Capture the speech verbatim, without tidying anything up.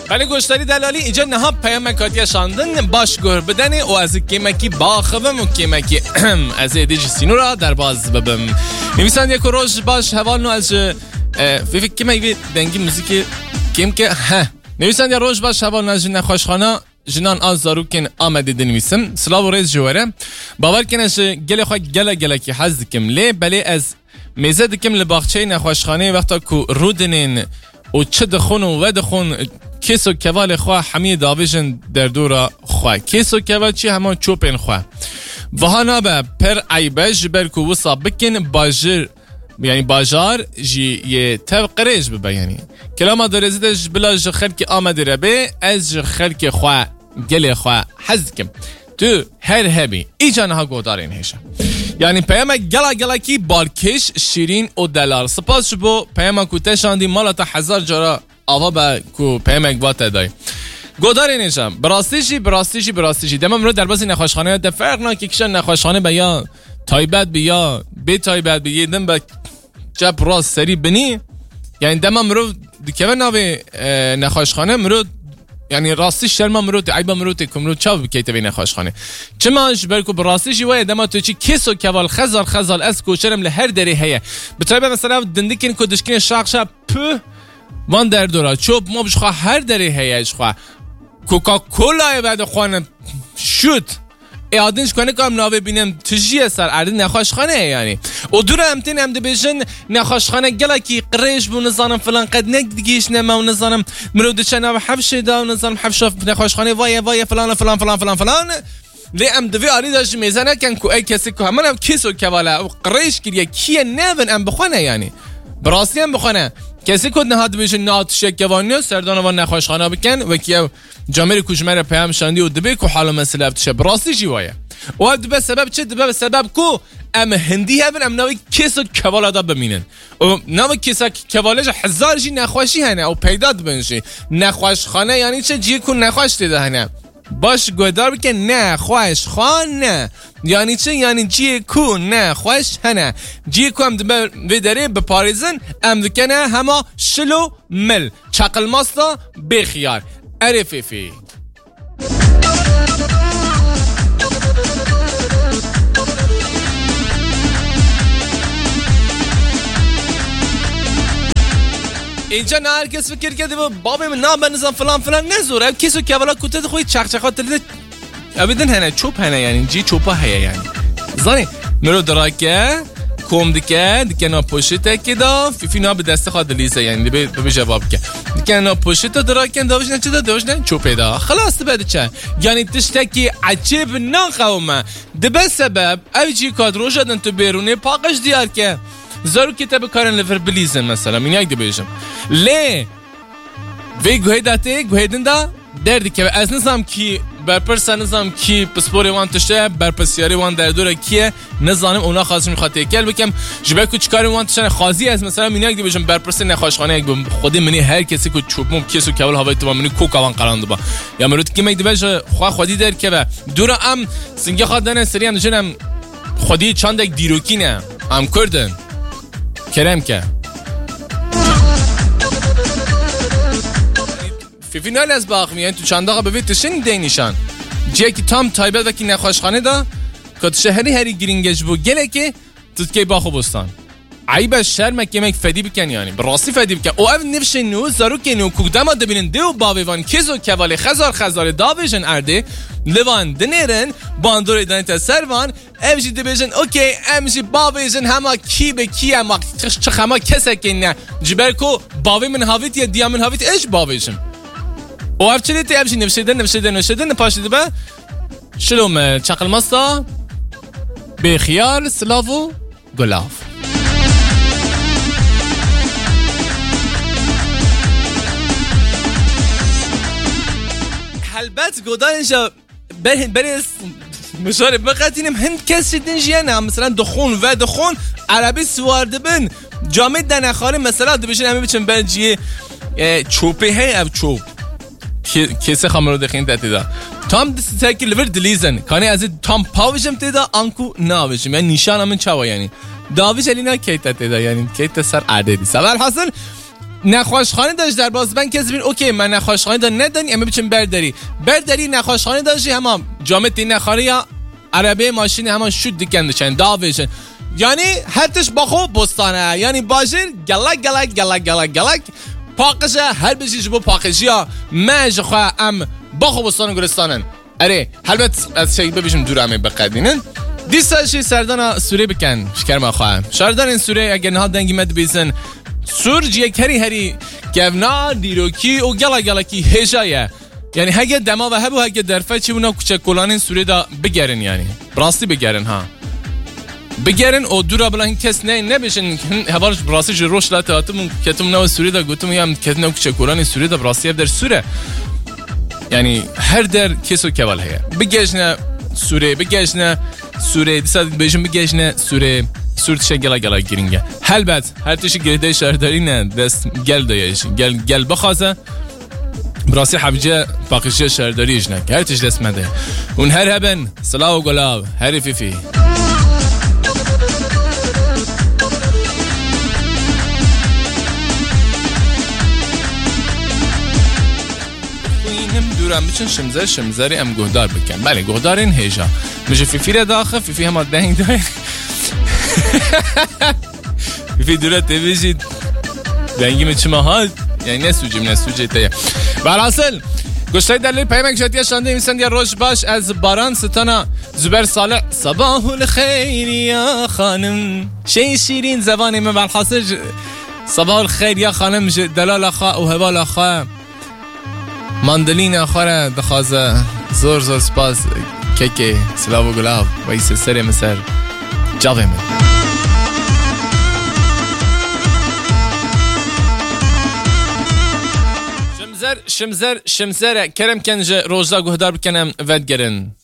ولی گشتاری دلالی اینجا نها پیام کاتی شاندن باش گر بدنی و از کیمکی باخوم و کیمکی از ایدیج سینورا در باز ببم نویسند یک روز باش حوال نو از فیفی کیمکی دنگی موزیک کیم که ها نویسند یک روز باش حوال نو از نخوشخانه جنان آزارو کن آمده دنویسم سلاو و ریز جواره باور کنش گل خواه گل گل که حز دکم لی بلی از میزه دکم لباخچه نخوشخانه وقتا که رو دنین و چه دخون و دخون کیس و کوال خواه همه داویجن در دورا خواه کیس و کوال چی همه چوپین خواه و هانا به پر عیبش برکو وصا بکن باجر یعنی باجار جی یه تب قریش ببا یعنی کلام دارزیدش بلا جه خلک آمده ربه از جه خلک خواه گل خواه حزکم تو هر هبی ایجانه ها گودارین هشه یعنی پیام گلا گلا کی بارکش شیرین و دلار سپاس شبو پیام کوته شاندی مالا تا هزار جارا آوا با کو پیام اگوات دای گودارین هشم براستیشی براستیشی براستیشی دمم رو در بازی نخوشخانه ده فرق نا که کشن نخوشخانه به یا تایبت به یا به تایبت به یه دم به جب راست سری بنی یعنی دمم رو دکمه ناوی نخوشخانه مرو یعنی راستی شرم مرو عیب مرو تکم چاو بکیت بین نخوشخانه چماش برکو براستیشی وای دما تو چی کیسو کوال خزال خزال از کوچرم له هر دری هيا بتایبه مثلا دندکین کو دشکین شاق شاب پ وان در دورا چوب ما بش خو هر دری هياش خو کوکاکولا بعد خوان شوت اعادنش کنه کام ناوی بینم تجیه سر ارد نخوشخانه یعنی و دور امتین هم دبیشن نخوشخانه گلا کی قریش بو نظانم فلان قد نک دیگیش نما و نظانم مرود چنا و حبش دا و نظانم حبش نخوشخانه وای وای فلان فلان فلان فلان فلان لی ام دوی آری داشت میزنه کن کو ای کسی که همون هم کیسو کوالا و قریش کریه کیه نون ام بخونه یعنی براستی هم بخونه کسی کد نهاد بیشن نات شکوانی سردان و نخوشخانه بکن و کیو جامعه کوچمر پیام شاندی و دبی کو حالا مسئله ابتشه براستی جیوایه و دبی سبب چه دبی سبب کو ام هندی هفن ام ناوی کیسو کوالا دا بمینن و ناوی کیسو کوالاش هزار جی نخوشی هنه او پیداد بنشی نخوشخانه یعنی چه جی کو نخوش دیده هنه باش گودار بکن نه خوش خوان نه یعنی چه یعنی جی کو نه خوش هنه جی کو هم دبی داره به پاریزن ام دکنه همه شلو مل چقل ماستا بخیار عرفیفی اینجا نه هر کس فکر کرده بابی من نام بنظام فلان فلان نزوره کسو که اولا کتت خوی چق چقات تلیده ابیدن هنه چوب هنه یعنی جی چوبا هیا یعنی زانی مرو دراکه کوم دیگه دیگه نا پوشته که دا فیفی نا به دست خود لیزه یعنی به به جواب که دیگه نا پوشته دراکن داوش نه چه دا داوش نه چوب پیدا خلاص بعد چه یعنی تشتکی عجیب نه قومه ده به سبب اوجی کادرو شدن تو بیرونه پاقش دیار که زارو کتاب کارن لفر بلیزن مثلا من یک دیبیشم لی وی گوهی داته گوهی دنده دردی که از نظام کی برپرس نظام کی پسپوری وان تشته برپسیاری وان در دوره کیه نظانم اونا خاصی میخواد تکل بکم جبه کو چیکاری وان تشن خاصی از مثلا من یک دیبیشم برپرس نخوشخانه یک خودی منی هر کسی کو چوبم کیسو کول هوای تو منی کوکاوان قراند با یا مرود کی یک دیبیش خو خودی در که دوره ام سنگ خدانه سریان جنم خودی چند یک دیروکینه ام کردن کرم که فی فینال از باخ میان تو چند دقیقه ببینید تشین دینیشان جایی که تام تایبت و کی نخوشخانه دا که شهری هری گرینگش بو گله که تو کی باخو بستان عیب شرم که مک فدی بکن یعنی براستی فدی بکن او اف نفش نو زارو که نو کودما دبینن دیو باویوان کیزو کواله خزار خزار داویژن ارده لوان دنیرن باندور دانت سروان امشی دبیژن اوکی امشی باویژن همه کی به کی اما چه خما کسه که نه جبرکو باوی من هاویت یا دیا من هاویت ايش باویژن او اف چلی تی امشی نفشیدن نفشیدن نفشیدن پاشیده با شلوم چقل مستا به خیال سلاو گلاف البته گودانشا بر بر مشارب بقتینم هند کسی دنجیانه مثلا دخون و دخون عربی سوارده بن جامعه دنخاره مثلا دبیشن همه بچن برجیه چوبه هی او چوب کیسه خمرو دخین تیدا تام دستی لیور دلیزن کانی از تام پاوشم تیدا آنکو ناوشم یعنی نشان همین چاوا یعنی داویش علینا کیت تیدا یعنی کیت سر عددی سوال حاصل نخواشخانه داشت در باز من کسی بین اوکی من نخواشخانه دا ندانی اما بچن برداری برداری نخواشخانه داشتی همان جامعه دی نخاره یا عربه ماشین همان شد دیکندشن داویشن یعنی حتیش باخو بستانه یعنی باجر گلک گلک گلک گلک گلک پاقشه هر بشیش بو پاقشی ها مج خواه ام باخو بستان گرستانن اره حلبت از شایی ببیشم دور همه بقدینن دیستاشی سردان سوره بکن شکر ما خواهم شاردان این سوره اگر نها دنگی مد بیزن سور جیک هری هری گونا دیروکی و گلا گلا کی هجایه یعنی هگه دما و هبو هگه درفه چی بونا کوچک کلان این سوره دا بگرن یعنی براستی بگرن ها بگرن او دورا بلان کس نه نبیشن هوارش براستی جو روش لاته آتمون کتم نو سوره دا گوتم یا کت نو کوچک کلان این سوره دا براستی در سوره یعنی هر در کسو کول هیا بگشنه سوره بگشنه سوره دیساد بیشم بگشنه سوره سورت شگلا گلا گرینگه هلبت هر تیشی گریده شهرداری نه دست گل دایش گل گل بخواسه براستی حبیجه باقیشه شهرداریش نه هر تیش دست مده اون هر هبن صلاح و گلاب هری فی فی دورم بچن شمزر شمزری ام گهدار بکن بله گهدار این هیجا میشه فی فی را داخل فی فی هم دهنگ دای فی فی دورت تبیشید دهنگی من چما ها یعنی نسوجیم نسوجه تایه برحاصل گوشتای دلیل پیمک جاتیه شانده ایمسند یا روش باش از باران ستانا زبر صالح صباح الخیر یا خانم شی شیرین زبانی من برحاصل صباح الخیر یا خانم دلال خواه و هوال خواه ماندلین آخره دخوازه زور زور سپاس ککی سلاو و گلاب و ایسه سری مسر جاوه من شمزر شمزر شمزر کرم کنجه روزا گهدار بکنم ود گرن